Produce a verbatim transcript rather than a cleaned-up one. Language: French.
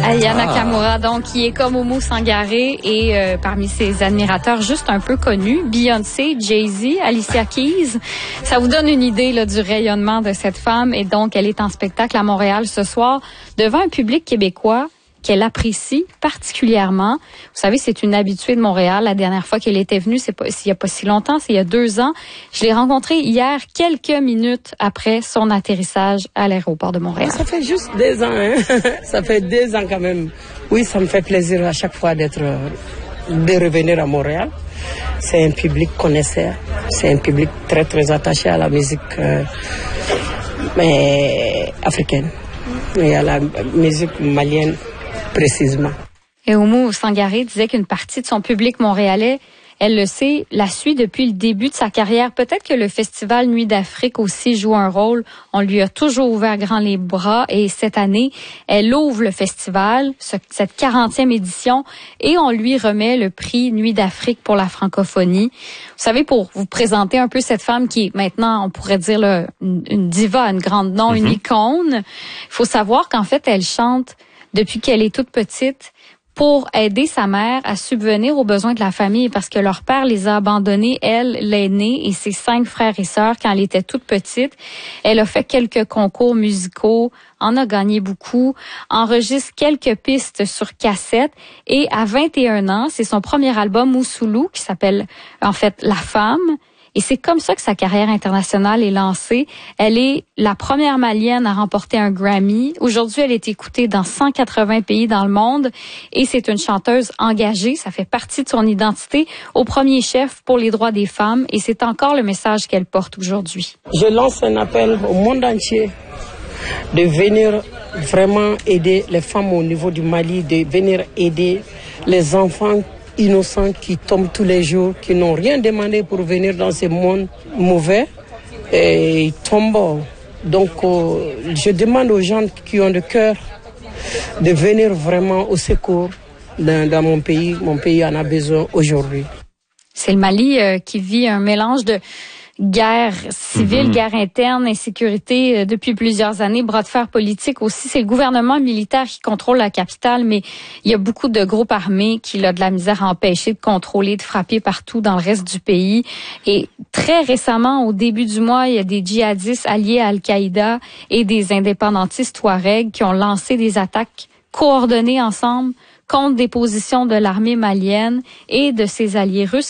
Aya Nakamura, donc, qui est comme Oumou Sangaré et euh, parmi ses admirateurs juste un peu connus, Beyoncé, Jay-Z, Alicia Keys. Ça vous donne une idée là, du rayonnement de cette femme et donc elle est en spectacle à Montréal ce soir devant un public québécois qu'elle apprécie particulièrement. Vous savez, c'est une habituée de Montréal. La dernière fois qu'elle était venue, c'est pas, il y a pas si longtemps, c'est il y a deux ans. Je l'ai rencontrée hier, quelques minutes après son atterrissage à l'aéroport de Montréal. Ça fait juste deux ans, hein. Ça fait deux ans quand même. Oui, ça me fait plaisir à chaque fois d'être, de revenir à Montréal. C'est un public connaisseur. C'est un public très, très attaché à la musique, euh, mais africaine. Et à la musique malienne. Précisément. Et Oumou Sangaré disait qu'une partie de son public montréalais, elle le sait, la suit depuis le début de sa carrière. Peut-être que le festival Nuit d'Afrique aussi joue un rôle. On lui a toujours ouvert grand les bras et cette année, elle ouvre le festival, cette quarantième édition, et on lui remet le prix Nuit d'Afrique pour la francophonie. Vous savez, pour vous présenter un peu cette femme qui est maintenant, on pourrait dire, là, une, une diva, une grande nom, mm-hmm. une icône, il faut savoir qu'en fait, elle chante depuis qu'elle est toute petite, pour aider sa mère à subvenir aux besoins de la famille parce que leur père les a abandonnés, elle, l'aînée et ses cinq frères et sœurs quand elle était toute petite. Elle a fait quelques concours musicaux, en a gagné beaucoup, enregistre quelques pistes sur cassette et à vingt et un ans, c'est son premier album Ousoulou qui s'appelle en fait La Femme. Et c'est comme ça que sa carrière internationale est lancée. Elle est la première malienne à remporter un Grammy. Aujourd'hui, elle est écoutée dans cent quatre-vingts pays dans le monde et c'est une chanteuse engagée. Ça fait partie de son identité au premier chef pour les droits des femmes et c'est encore le message qu'elle porte aujourd'hui. Je lance un appel au monde entier de venir vraiment aider les femmes au niveau du Mali, de venir aider les enfants innocents qui tombent tous les jours, qui n'ont rien demandé pour venir dans ce monde mauvais et ils tombent. Donc euh, je demande aux gens qui ont le cœur de venir vraiment au secours dans, dans mon pays. Mon pays en a besoin aujourd'hui. C'est le Mali euh, qui vit un mélange de guerre civile, mm-hmm. guerre interne, insécurité euh, depuis plusieurs années, bras de fer politique aussi. C'est le gouvernement militaire qui contrôle la capitale, mais il y a beaucoup de groupes armés qui ont de la misère à empêcher de contrôler, de frapper partout dans le reste du pays. Et très récemment, au début du mois, il y a des djihadistes alliés à Al-Qaïda et des indépendantistes Touaregs qui ont lancé des attaques coordonnées ensemble contre des positions de l'armée malienne et de ses alliés russes.